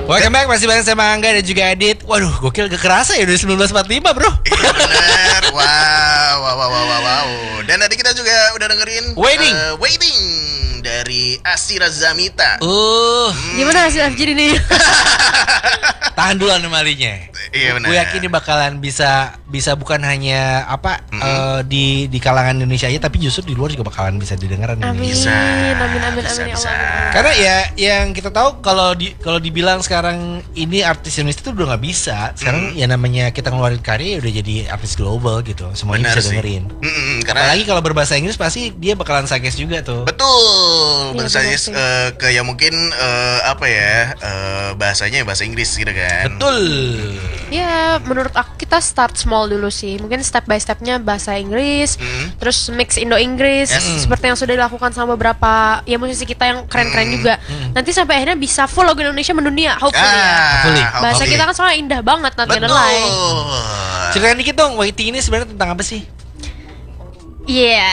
Welcome back, masih bareng sama Angga dan juga Adit. Waduh, gokil, gak kerasa ya udah 1945 bro. Iya bener. Wow. Dan tadi kita juga udah dengerin Waiting dari Asira Zamita. Gimana hasil FJ ini? Tahan dulu anomalinya. Iya benar. Gue yakin ini bakalan bisa bukan hanya di kalangan Indonesia aja, tapi justru di luar juga bakalan bisa didengar. Amin. Bisa. Amin ya Allah. Karena ya yang kita tahu kalau dibilang sekarang ini artis Indonesia itu udah nggak bisa. Sekarang ya namanya kita ngeluarin karya udah jadi artis global gitu. Semuanya Benar bisa dengerin. Karena apalagi kalau berbahasa Inggris pasti dia bakalan suggest juga tuh. betul. Iya, Bahasanya kayak mungkin bahasanya bahasa Inggris gitu kan. Betul. Ya, menurut aku kita start small dulu sih. Mungkin step by stepnya bahasa Inggris, terus mix Indo-Inggris, seperti yang sudah dilakukan sama beberapa ya musisi kita yang keren-keren juga. Nanti sampai akhirnya bisa full lagu Indonesia mendunia, hopefully ya. Bahasa kita kan soalnya indah banget, not gonna lie. Ceritain dikit dong, Waiting ini sebenarnya tentang apa sih? Iya.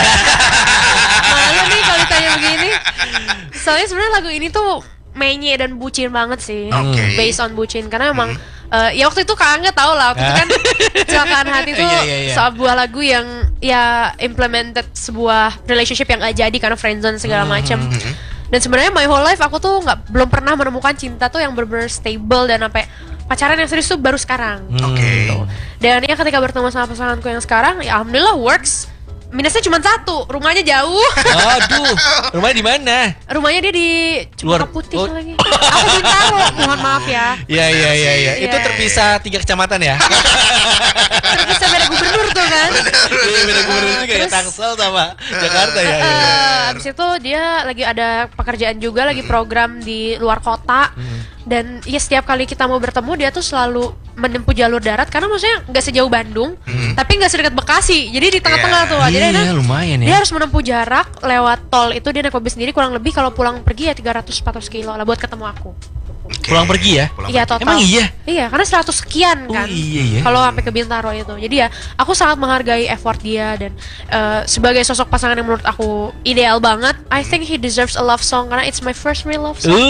Malu nih kalau ditanya begini. Soalnya sebenarnya lagu ini tuh menye dan bucin banget sih. Based on bucin, karena emang ya waktu itu Kak Angga tau lah, waktu itu kan Kecelakaan Hati itu sebuah lagu yang ya implemented sebuah relationship yang gak jadi karena friendzone segala macam. Dan sebenarnya my whole life aku tuh belum pernah menemukan cinta tuh yang bener-bener stable dan sampai pacaran yang serius tuh baru sekarang. Gitu. Dan ya ketika bertemu sama pasanganku yang sekarang, ya alhamdulillah works. Minusnya cuma satu, rumahnya jauh. Aduh, rumahnya di mana? Rumahnya dia di Luar Cempaka Putih lagi. Aku Bintaro, mohon maaf ya. Iya. Itu terpisah 3 kecamatan ya? Terpisah beda gubernur tuh kan. Iya, beda gubernur juga ya, Tangsel sama Jakarta ya. Abis itu dia lagi ada pekerjaan juga, lagi program di luar kota. Dan ya setiap kali kita mau bertemu dia tuh selalu menempuh jalur darat, karena maksudnya nggak sejauh Bandung, tapi nggak sedekat Bekasi, jadi di tengah-tengah tuh. Jadi lumayan ya. Dia harus menempuh jarak lewat tol itu, dia naik mobil sendiri kurang lebih, kalau pulang pergi ya 300-400 kilo lah buat ketemu aku. Pulang pergi ya? Iya total. Emang iya? Iya, karena 100 sekian kan. Iya. Kalau sampai ke Bintaro itu. Jadi ya aku sangat menghargai effort dia, dan sebagai sosok pasangan yang menurut aku ideal banget. I think he deserves a love song karena it's my first real love song.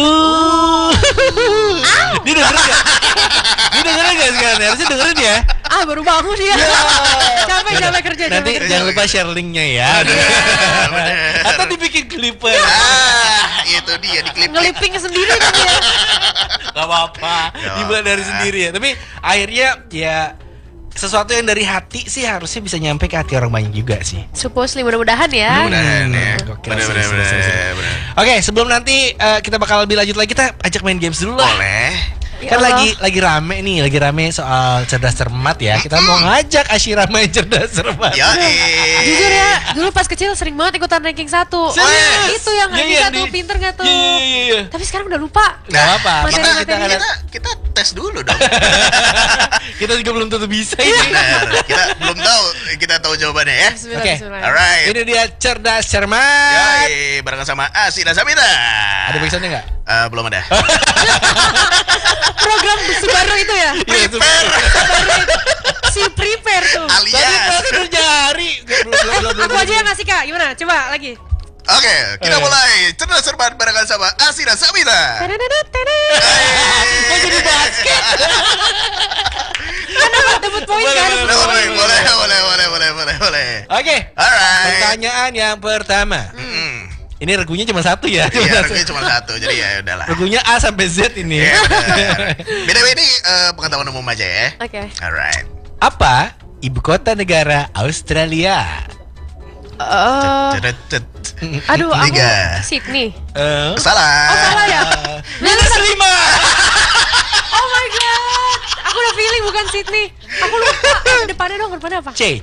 Dia dengerin gak? Dia dengerin gak sekarang? Harusnya dengerin ya. Baru bangun dia. Capek kerja. Nanti jangan lupa share linknya ya. Atau dibikin clipper. Itu dia di klip. Ngeliping sendiri kan dia. Gak apa-apa, dibuat dari sendiri ya. Tapi akhirnya ya sesuatu yang dari hati sih harusnya bisa nyampe ke hati orang banyak juga sih. Supposedly, mudah-mudahan ya. Mudah-mudahan ya. Bener. Oke, sebelum nanti kita bakal lebih lanjut lagi, kita ajak main games dulu lah. Boleh. Kan lagi rame soal cerdas cermat ya. Kita mau ngajak Asyira main cerdas cermat. Jujur ya, dulu pas kecil sering banget ikutan ranking 1. Itu yang nggak bisa tuh, pinter nggak tuh. Iya. Tapi sekarang udah lupa. Nggak apa. Kita tes dulu dong. Kita juga belum tentu bisa ini. Benar. Kita belum tahu. Kita tahu jawabannya ya. Oke. Alright. Ini dia cerdas cermat. Barengan sama Asira Zamita. Ada backsoundnya nggak? Belum ada. Program baru itu ya. Prepare. Si prepare tuh. Alias. Udah nyari. Aku aja yang ngasih Kak. Gimana? Coba lagi. Oke, kita mulai cerdas cermat barengan sama Asira Zamita. Mau jadi basket. Kan dapat poin kan? Boleh. Oke. Alright. Pertanyaan yang pertama. Ini regunya cuma satu ya. Iya, regunya cuma satu. Jadi ya udahlah. Regunya A sampai Z ini. Iya, beda-beda ini pengetahuan umum aja ya. Oke. Alright. Apa ibu kota negara Australia? Aduh, aku Tiga. Sydney. Salah. Salah ya? Minus 5. Oh my god. Aku udah feeling bukan Sydney. Aku lupa. Depannya apa? C.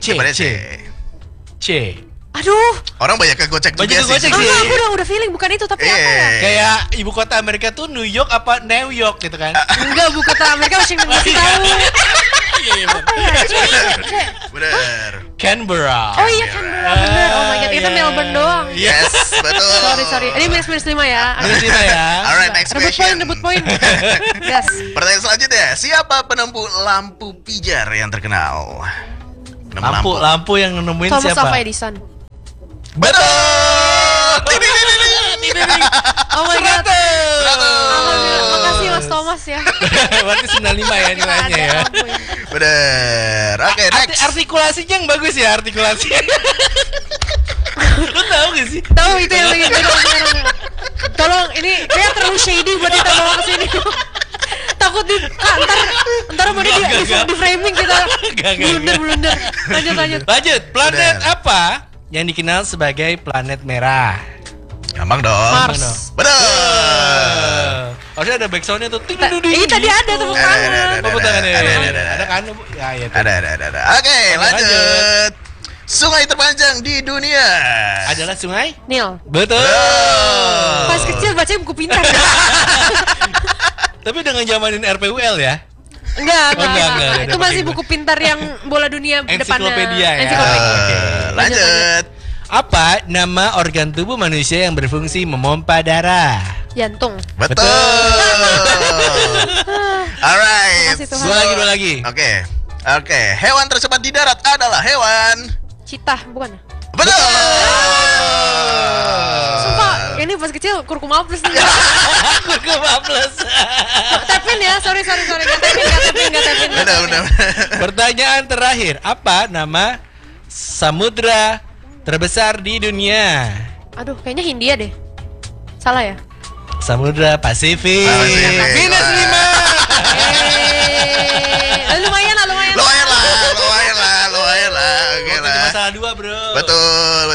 Aduh. Orang banyak kegocek juga Banyak kegocek sih. sih. Aku udah feeling bukan itu, tapi apa ya? Kayak ibu kota Amerika tuh New York apa New York gitu kan? Enggak, ibu kota Amerika Washington DC tahu. Apa ya? Bener. Canberra. Oh iya, Canberra bener. Oh my god, kita Melbourne doang. Yes, betul. Sorry. Ini minus 5 ya. Minus 5 ya. Alright, next question. Rebut poin. Yes. Pertanyaan selanjutnya, siapa penempuh lampu pijar yang terkenal? Lampu yang nemuin Thomas siapa? Alva Edison. Betul. Oh my god. Alhamdulillah. Makasih Thomas ya. Berarti 95 ya nilainya ya. Bener. Oke, next. Artikulasinya yang bagus ya, artikulasinya. Lu tahu gak sih? Tahu itu yang lagi sekarang. Tolong, ini kayak terlalu shady buat kita bawa ke sini. Takut ntar mau dia di framing kita blunder. Lanjut. Planet apa yang dikenal sebagai planet merah? Gampang dong. Mars. Bener. Harusnya ada backsoundnya tuh. Ini tadi ada tepuk tangan. Tepuk tangan ya. Ada kan? Ya, ya. Ada. Oke, lanjut. Sungai terpanjang di dunia adalah Sungai Nil. Betul. Pas kecil baca buku pintar. Tapi dengan zamanin RPUL ya? Enggak. Itu masih buku pintar yang bola dunia depannya. Ensiklopedia ya. Lanjut. Apa nama organ tubuh manusia yang berfungsi memompa darah? Jantung. Betul. Alright. Dua lagi. Oke. Hewan tercepat di darat adalah hewan Citah, bukan? Betul. Sumpah, ini pas kecil kurkuma plus nih. Kurkuma plus. Tepin ya, sorry. Gak tepin. Benar. Pertanyaan terakhir, apa nama samudra terbesar di dunia? Aduh, kayaknya Hindia deh. Salah ya? Samudra Pasifik. Minus 5. Lumayan lah. Oke lah. Masalah 2 bro. Betul.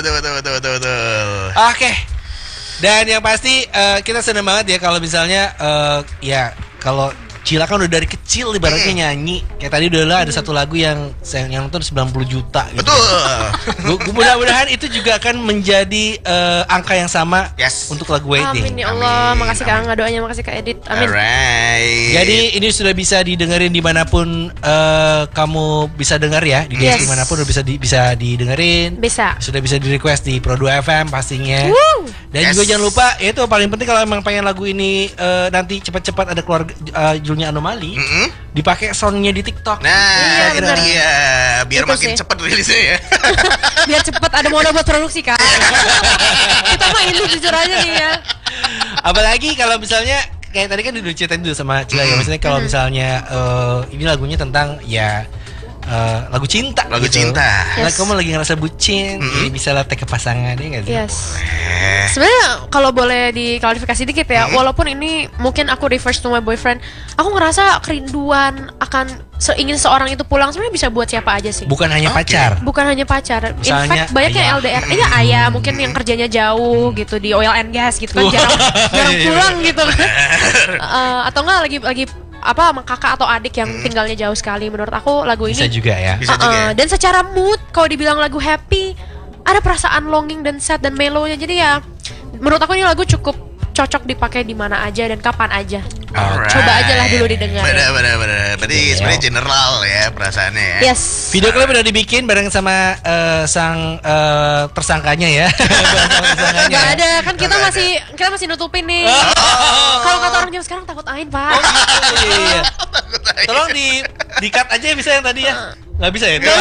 Oke. Dan yang pasti kita senang banget ya kalau misalnya ya kalau Cila kan udah dari kecil ibaratnya nyanyi. Kayak tadi udah ada satu lagu yang nonton 90 juta gitu. Betul. Mudah-mudahan itu juga akan menjadi angka yang sama untuk lagu Waiting. Amin ya Allah. Makasih Kak Angga doanya, makasih Kak Edit. Amin. Alright. Jadi ini sudah bisa didengerin dimanapun kamu bisa dengar ya. Di dimanapun udah bisa didengerin. Bisa. Sudah bisa di request di Pro 2 FM pastinya. Dan juga jangan lupa, itu paling penting kalau emang pengen lagu ini nanti cepat-cepat ada keluar judulnya Anomali, dipakai soundnya di TikTok. Nah, itu dia. Biar itu makin cepat rilisnya ya. Biar cepat ada modal buat produksi kan. Kita mah ini jujur aja nih ya. Apalagi kalau misalnya kayak tadi kan udah ceritain dulu sama Cila ya, maksudnya kalau misalnya ini lagunya tentang ya lagu cinta. Nah, kamu lagi ngerasa bucin, jadi bisa latih ke pasangan ya nggak sih? Sebenarnya kalau boleh diklarifikasi dikit ya, walaupun ini mungkin aku reverse to my boyfriend, aku ngerasa kerinduan akan ingin seorang itu pulang sebenarnya bisa buat siapa aja sih. Bukan hanya pacar. Misalnya, in fact banyak yang LDR. Iya ayah mungkin yang kerjanya jauh gitu di oil and gas gitu kan jarang pulang gitu. Atau enggak lagi sama kakak atau adik yang tinggalnya jauh sekali. Menurut aku lagu ini bisa juga ya. Dan secara mood kalau dibilang lagu happy, ada perasaan longing dan sad dan mellow-nya. Jadi ya menurut aku ini lagu cukup cocok dipakai di mana aja dan kapan aja. Coba aja lah dulu didengar. Bener. Berarti sebenarnya general ya perasaannya ya. Video klip udah dibikin bareng sama sang tersangkanya ya. Gak ada kan kita masih nutupin nih. Kalau kata orang jam sekarang takut ain Pak. Iya. Tolong di cut aja bisa yang tadi ya. Nggak bisa ya? Nggak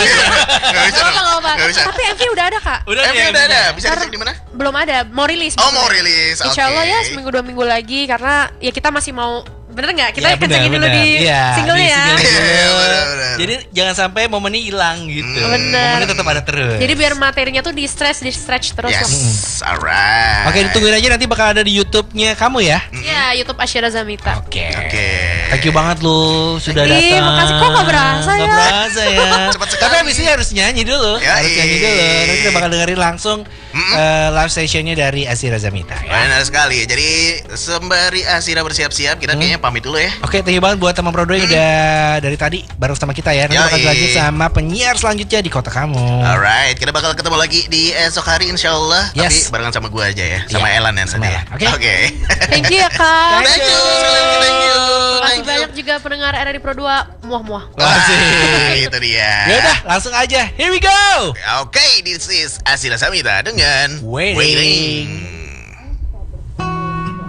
bisa. Tapi MV udah ada Kak. MV udah ada. Bisa dicek di mana? Belum ada. Mau rilis. Mau rilis. Insya Allah ya seminggu 2 minggu lagi karena ya kita masih mau. Bener nggak? Kita kencengin dulu di singlenya ya. Jadi jangan sampai momennya hilang gitu. Momennya tetap ada terus. Jadi biar materinya tuh di stretch terus. Alright. Oke, ditungguin aja nanti bakal ada di YouTube-nya kamu ya. Iya, YouTube Asyira Zamita. Oke. Thank you banget lu sudah datang. Makasih kok nggak berasa ya. Tapi abis ini harus nyanyi dulu. Nanti kita bakal dengerin langsung live sessionnya dari Asyira Zamita. Benar sekali. Jadi sembari Asyira bersiap-siap, kita kayaknya pamit dulu ya. Oke, thank you banget buat teman Pro 2 yang udah dari tadi bareng sama kita ya. Nanti bakal lanjut sama penyiar selanjutnya di kota kamu. Alright, kita bakal ketemu lagi di esok hari insyaallah. Tapi barengan sama gua aja ya, sama Elan yang tadi ya. Oke. Thank you ya Kak. Thank you. Masih banyak juga pendengar RRI Pro 2 muah-muah. Itu dia. Ya udah, langsung aja. Here we go. Oke, this is Asyira Zamita dengan Waiting.